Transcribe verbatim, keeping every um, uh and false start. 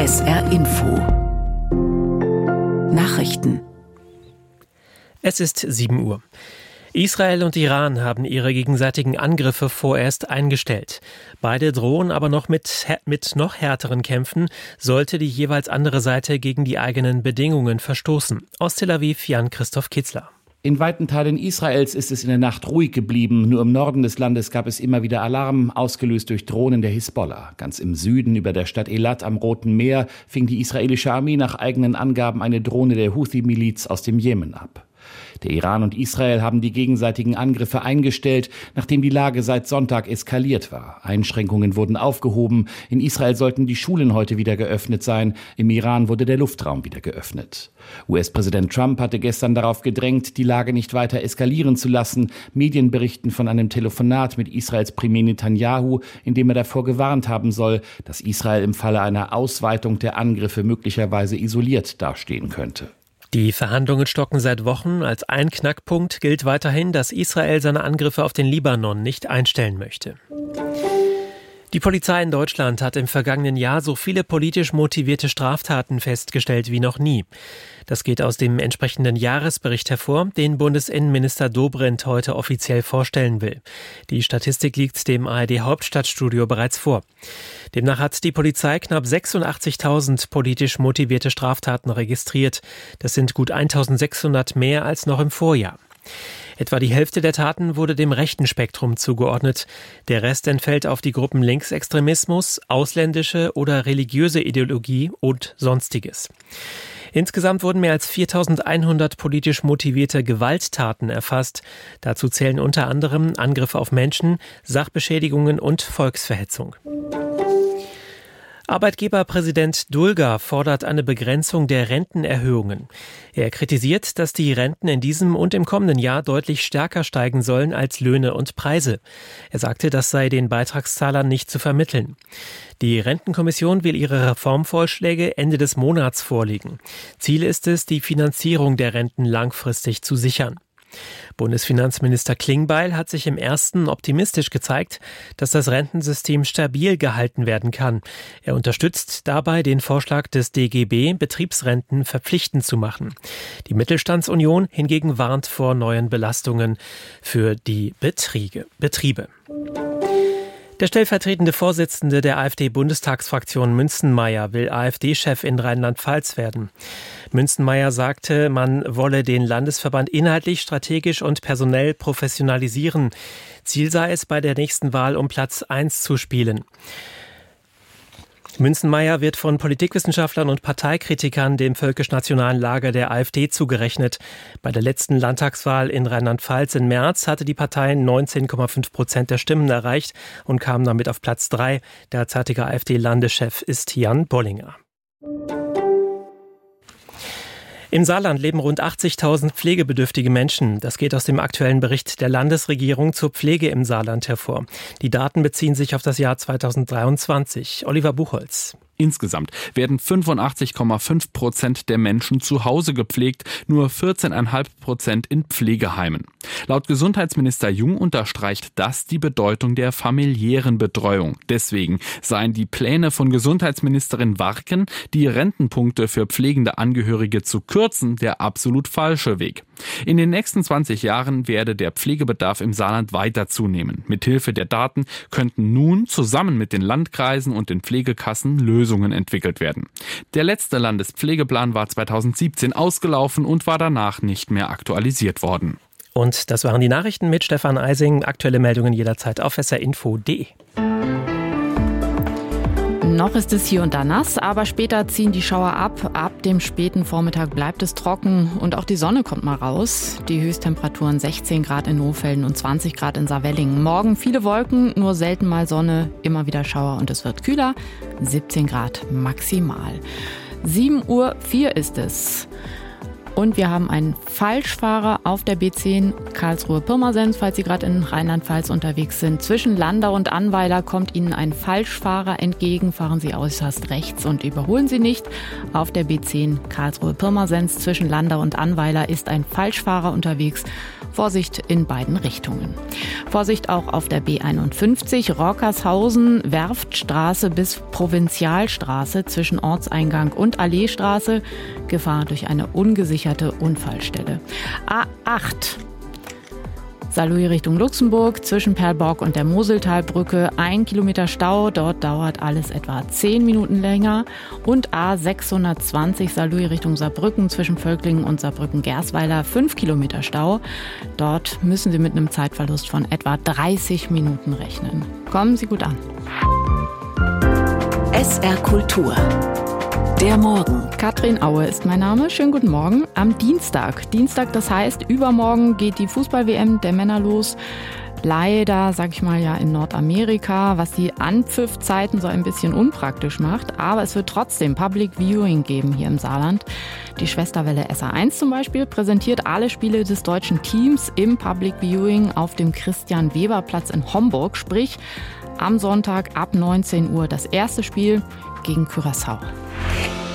S R Info Nachrichten. Es ist sieben Uhr. Israel und Iran haben ihre gegenseitigen Angriffe vorerst eingestellt. Beide drohen aber noch mit, mit noch härteren Kämpfen, sollte die jeweils andere Seite gegen die eigenen Bedingungen verstoßen. Aus Tel Aviv Jan-Christoph Kitzler. In weiten Teilen Israels ist es in der Nacht ruhig geblieben. Nur im Norden des Landes gab es immer wieder Alarm, ausgelöst durch Drohnen der Hisbollah. Ganz im Süden, über der Stadt Elat am Roten Meer, fing die israelische Armee nach eigenen Angaben eine Drohne der Houthi-Miliz aus dem Jemen ab. Der Iran und Israel haben die gegenseitigen Angriffe eingestellt, nachdem die Lage seit Sonntag eskaliert war. Einschränkungen wurden aufgehoben. In Israel sollten die Schulen heute wieder geöffnet sein. Im Iran wurde der Luftraum wieder geöffnet. U S-Präsident Trump hatte gestern darauf gedrängt, die Lage nicht weiter eskalieren zu lassen. Medien berichten von einem Telefonat mit Israels Premier Netanyahu, in dem er davor gewarnt haben soll, dass Israel im Falle einer Ausweitung der Angriffe möglicherweise isoliert dastehen könnte. Die Verhandlungen stocken seit Wochen. Als ein Knackpunkt gilt weiterhin, dass Israel seine Angriffe auf den Libanon nicht einstellen möchte. Die Polizei in Deutschland hat im vergangenen Jahr so viele politisch motivierte Straftaten festgestellt wie noch nie. Das geht aus dem entsprechenden Jahresbericht hervor, den Bundesinnenminister Dobrindt heute offiziell vorstellen will. Die Statistik liegt dem A R D-Hauptstadtstudio bereits vor. Demnach hat die Polizei knapp sechsundachtzigtausend politisch motivierte Straftaten registriert. Das sind gut eintausendsechshundert mehr als noch im Vorjahr. Etwa die Hälfte der Taten wurde dem rechten Spektrum zugeordnet. Der Rest entfällt auf die Gruppen Linksextremismus, ausländische oder religiöse Ideologie und Sonstiges. Insgesamt wurden mehr als viertausendeinhundert politisch motivierte Gewalttaten erfasst. Dazu zählen unter anderem Angriffe auf Menschen, Sachbeschädigungen und Volksverhetzung. Arbeitgeberpräsident Dulger fordert eine Begrenzung der Rentenerhöhungen. Er kritisiert, dass die Renten in diesem und im kommenden Jahr deutlich stärker steigen sollen als Löhne und Preise. Er sagte, das sei den Beitragszahlern nicht zu vermitteln. Die Rentenkommission will ihre Reformvorschläge Ende des Monats vorlegen. Ziel ist es, die Finanzierung der Renten langfristig zu sichern. Bundesfinanzminister Klingbeil hat sich im ersten optimistisch gezeigt, dass das Rentensystem stabil gehalten werden kann. Er unterstützt dabei den Vorschlag des D G B, Betriebsrenten verpflichtend zu machen. Die Mittelstandsunion hingegen warnt vor neuen Belastungen für die Betriebe. Betriebe. Der stellvertretende Vorsitzende der AfD-Bundestagsfraktion Münzenmaier will AfD-Chef in Rheinland-Pfalz werden. Münzenmaier sagte, man wolle den Landesverband inhaltlich, strategisch und personell professionalisieren. Ziel sei es, bei der nächsten Wahl um Platz eins zu spielen. Münzenmaier wird von Politikwissenschaftlern und Parteikritikern dem völkisch-nationalen Lager der AfD zugerechnet. Bei der letzten Landtagswahl in Rheinland-Pfalz im März hatte die Partei neunzehn Komma fünf Prozent der Stimmen erreicht und kam damit auf Platz drei. Derzeitiger AfD-Landeschef ist Jan Bollinger. Im Saarland leben rund achtzigtausend pflegebedürftige Menschen. Das geht aus dem aktuellen Bericht der Landesregierung zur Pflege im Saarland hervor. Die Daten beziehen sich auf das Jahr zweitausenddreiundzwanzig. Oliver Buchholz. Insgesamt werden fünfundachtzig Komma fünf Prozent der Menschen zu Hause gepflegt, nur vierzehn Komma fünf Prozent in Pflegeheimen. Laut Gesundheitsminister Jung unterstreicht das die Bedeutung der familiären Betreuung. Deswegen seien die Pläne von Gesundheitsministerin Warken, die Rentenpunkte für pflegende Angehörige zu kürzen, der absolut falsche Weg. In den nächsten zwanzig Jahren werde der Pflegebedarf im Saarland weiter zunehmen. Mithilfe der Daten könnten nun zusammen mit den Landkreisen und den Pflegekassen Lösungen entwickelt werden. Der letzte Landespflegeplan war zweitausendsiebzehn ausgelaufen und war danach nicht mehr aktualisiert worden. Und das waren die Nachrichten mit Stefan Eising. Aktuelle Meldungen jederzeit auf s r info punkt d e. Noch ist es hier und da nass, aber später ziehen die Schauer ab. Ab dem späten Vormittag bleibt es trocken und auch die Sonne kommt mal raus. Die Höchsttemperaturen sechzehn Grad in Nohfelden und zwanzig Grad in Saarwellingen. Morgen viele Wolken, nur selten mal Sonne, immer wieder Schauer und es wird kühler. siebzehn Grad maximal. sieben Uhr vier ist es. Und wir haben einen Falschfahrer auf der B zehn Karlsruhe-Pirmasens, falls Sie gerade in Rheinland-Pfalz unterwegs sind. Zwischen Landau und Annweiler kommt Ihnen ein Falschfahrer entgegen. Fahren Sie äußerst rechts und überholen Sie nicht. Auf der B zehn Karlsruhe-Pirmasens zwischen Landau und Annweiler ist ein Falschfahrer unterwegs. Vorsicht in beiden Richtungen. Vorsicht auch auf der B einundfünfzig Rockershausen, Werftstraße bis Provinzialstraße zwischen Ortseingang und Alleestraße. Gefahr durch eine ungesicherte Unfallstelle. A acht Saarlouis Richtung Luxemburg zwischen Perlborg und der Moseltalbrücke. Ein Kilometer Stau, dort dauert alles etwa zehn Minuten länger. Und A sechshundertzwanzig Saarlouis Richtung Saarbrücken zwischen Völklingen und Saarbrücken-Gersweiler. Fünf Kilometer Stau. Dort müssen Sie mit einem Zeitverlust von etwa dreißig Minuten rechnen. Kommen Sie gut an. S R Kultur. Der Morgen. Katrin Aue ist mein Name. Schönen guten Morgen. Am Dienstag. Dienstag, das heißt, übermorgen geht die Fußball-W M der Männer los. Leider, sag ich mal, ja in Nordamerika, was die Anpfiffzeiten so ein bisschen unpraktisch macht. Aber es wird trotzdem Public Viewing geben hier im Saarland. Die Schwesterwelle S A eins zum Beispiel präsentiert alle Spiele des deutschen Teams im Public Viewing auf dem Christian-Weber-Platz in Homburg. Sprich, am Sonntag ab neunzehn Uhr das erste Spiel gegen Curaçao.